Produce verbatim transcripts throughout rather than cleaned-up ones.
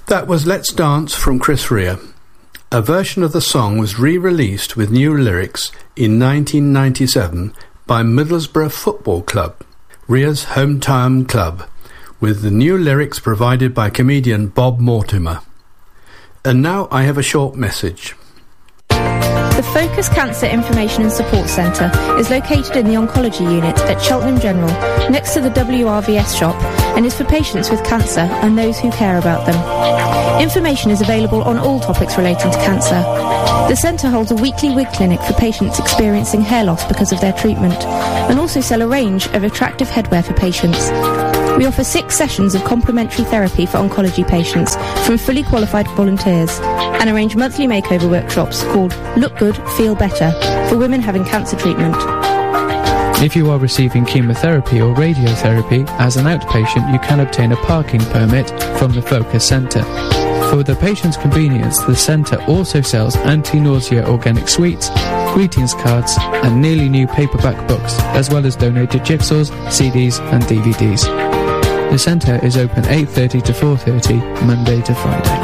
That was Let's Dance from Chris Rea. A version of the song was re-released with new lyrics in nineteen ninety-seven by Middlesbrough Football Club, Rea's hometown club, with the new lyrics provided by comedian Bob Mortimer. And now I have a short message. The Focus Cancer Information and Support Centre is located in the Oncology Unit at Cheltenham General, next to the W R V S shop, and is for patients with cancer and those who care about them. Information is available on all topics relating to cancer. The centre holds a weekly wig clinic for patients experiencing hair loss because of their treatment, and also sell a range of attractive headwear for patients. We offer six sessions of complementary therapy for oncology patients from fully qualified volunteers, and arrange monthly makeover workshops called Look Good, Feel Better for women having cancer treatment. If you are receiving chemotherapy or radiotherapy as an outpatient, you can obtain a parking permit from the Focus Centre. For the patient's convenience, the centre also sells anti-nausea organic sweets, greetings cards and nearly new paperback books, as well as donated jigsaws, C Ds and D V Ds. The centre is open eight thirty to four thirty, Monday to Friday.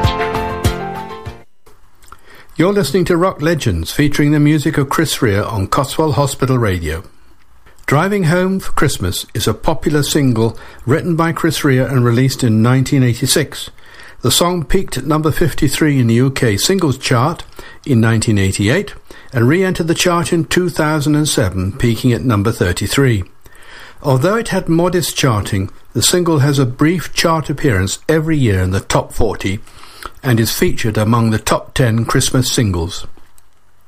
You're listening to Rock Legends, featuring the music of Chris Rea on Cotswold Hospital Radio. Driving Home for Christmas is a popular single written by Chris Rea and released in nineteen eighty-six. The song peaked at number fifty-three in the U K singles chart in nineteen eighty-eight and re-entered the chart in two thousand seven, peaking at number thirty-three. Although it had modest charting, the single has a brief chart appearance every year in the top forty and is featured among the top ten Christmas singles.